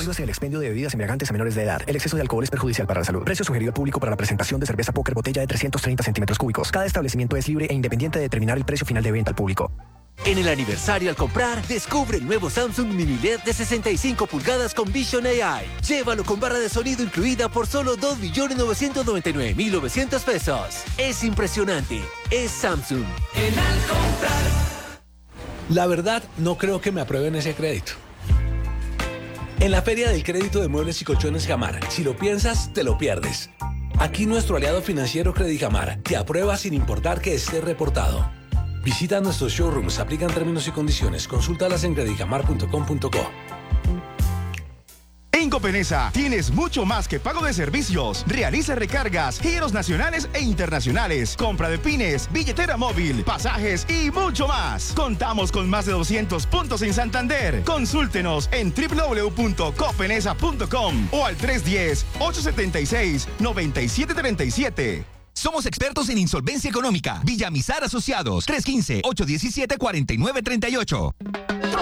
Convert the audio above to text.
Prohíbase el expendio de bebidas embriagantes a menores de edad. El exceso de alcohol es perjudicial para la salud. Precio sugerido al público para la presentación de cerveza Póker botella de 330 centímetros cúbicos. Cada establecimiento es libre e independiente de determinar el precio final de venta al público. En el aniversario al comprar, descubre el nuevo Samsung Mini LED de 65 pulgadas con Vision AI. Llévalo con barra de sonido incluida por solo 2.999.900 pesos. Es impresionante. Es Samsung. En al comprar. La verdad, no creo que me aprueben ese crédito. En la Feria del Crédito de Muebles y Colchones Jamar, si lo piensas, te lo pierdes. Aquí nuestro aliado financiero Credijamar te aprueba sin importar que esté reportado. Visita nuestros showrooms, aplican términos y condiciones. Consúltalas en credijamar.com.co. En Copenesa tienes mucho más que pago de servicios. Realiza recargas, giros nacionales e internacionales, compra de pines, billetera móvil, pasajes y mucho más. Contamos con más de 200 puntos en Santander. Consúltenos en www.copenesa.com o al 310-876-9737. Somos expertos en insolvencia económica. Villamizar Asociados, 315-817-4938.